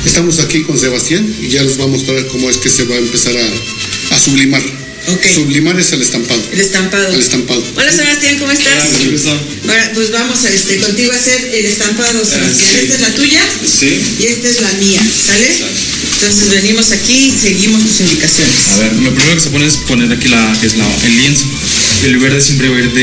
Estamos aquí con Sebastián y ya les va a mostrar cómo es que se va a empezar a sublimar. Okay. Sublimar es el estampado. El estampado. El estampado. Hola Sebastián, ¿cómo estás? Hola, Ahora, pues vamos contigo a hacer el estampado, Sebastián. Sí. Esta es la tuya. Sí. Y esta es la mía, ¿sale? Entonces venimos aquí y seguimos tus indicaciones. A ver, lo primero que se pone es poner aquí el lienzo. El verde siempre va a ir de